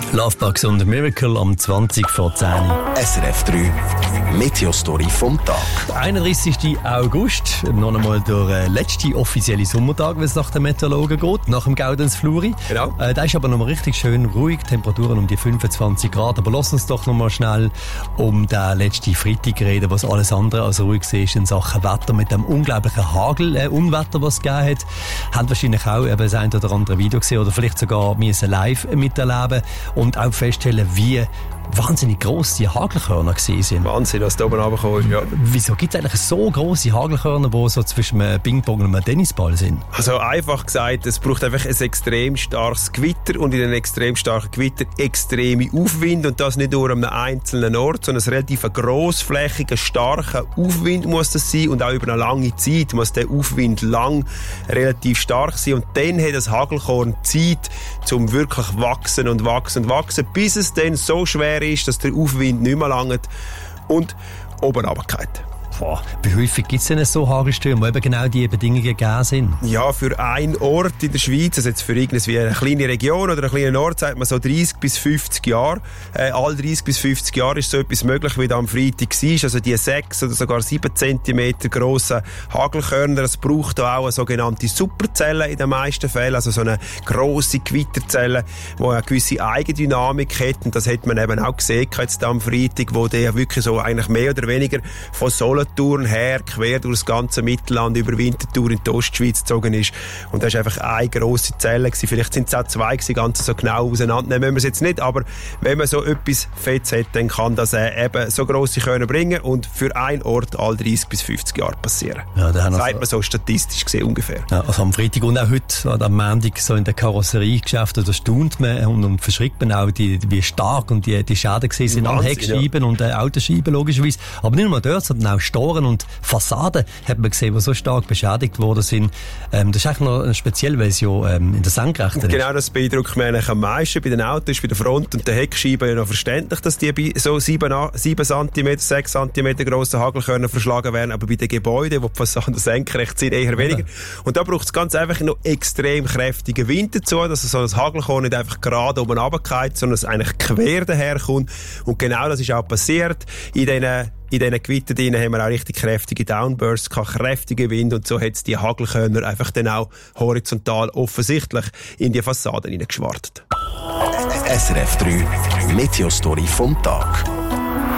Lovebugs und Miracle am 20 vor 10. SRF 3 Meteostory vom Tag. 31. August, noch einmal der letzte offizielle Sommertag, wenn es nach den Meteorologen geht, nach dem Gaudenz Fluri. Genau. Da ist aber noch mal richtig schön ruhig, Temperaturen um die 25 Grad. Aber lass uns doch noch mal schnell um den letzten Freitag reden, was alles andere als ruhig ist in Sachen Wetter mit dem unglaublichen Unwetter, was es gegeben hat. Haben wahrscheinlich auch das ein oder andere Video gesehen oder vielleicht sogar müssen live miterleben und auch feststellen, wie wahnsinnig gross die Hagelkörner sind. Wahnsinn, was da oben runtergekommen ist, ja. Wieso gibt es eigentlich so grosse Hagelkörner, die so zwischen einem Ping-Pong und einem Tennisball sind? Also einfach gesagt, es braucht einfach ein extrem starkes Gewitter und in einem extrem starken Gewitter extreme Aufwind und das nicht nur an einem einzelnen Ort, sondern ein relativ grossflächiger, starker Aufwind muss das sein und auch über eine lange Zeit muss der Aufwind lang relativ stark sein und dann hat das Hagelkorn Zeit, um wirklich wachsen und wachsen und wachsen, bis es dann so schwer ist, dass der Aufwind nicht mehr langt und oben runtergeht. Wie häufig gibt es denn so Hagelstürme, wo eben genau diese Bedingungen gegeben sind? Ja, für einen Ort in der Schweiz, also jetzt für irgendwie eine kleine Region oder einen kleinen Ort, sagt man so 30 bis 50 Jahre. Alle 30 bis 50 Jahre ist so etwas möglich, wie da am Freitag war. Also die 6 oder sogar 7 cm grossen Hagelkörner, das braucht da auch eine sogenannte Superzelle in den meisten Fällen, also so eine grosse Gewitterzelle, die eine gewisse Eigendynamik hat. Und das hat man eben auch gesehen jetzt am Freitag, wo der wirklich so eigentlich mehr oder weniger von Solothurn her, quer durch das ganze Mittelland, über Winterthur in die Ostschweiz gezogen ist. Und das war einfach eine grosse Zelle gewesen. Vielleicht sind es auch zwei gewesen, ganz so genau auseinandernehmen müssen wir es jetzt nicht, aber wenn man so etwas Fettes hat, dann kann das eben so grosse Körner bringen und für einen Ort alle 30 bis 50 Jahre passieren. Ja, das sagt man so statistisch gesehen ungefähr. Ja, also am Freitag und auch heute, am Montag, so in den Karosseriegeschäften, da staunt man und verschrickt man auch, wie stark und die Schäden gesehen sind an Heckscheiben und Autoscheiben logischerweise. Aber nicht nur dort, sondern auch Storen und Fassaden hat man gesehen, die so stark beschädigt worden sind. Das ist eigentlich noch speziell, weil es ja in der Senkrechten ist. Genau, das beeindruckt mich eigentlich am meisten. Bei den Autos, bei der Front und der Heckscheibe ja noch verständlich, dass die bei so 7 cm, 6 cm grossen Hagelkörner verschlagen werden, aber bei den Gebäuden, wo die Fassaden senkrecht sind, eher weniger. Ja. Und da braucht es ganz einfach noch extrem kräftigen Wind dazu, dass so ein Hagelkorn nicht einfach gerade oben runterfällt, sondern es eigentlich quer daherkommt. Und genau das ist auch passiert. In diesen Gewittern drin haben wir auch richtig kräftige Downbursts, kräftige Wind und so hat es die Hagelkörner einfach dann auch horizontal offensichtlich in die Fassaden hineingeschwartet. SRF 3 Meteostory vom Tag.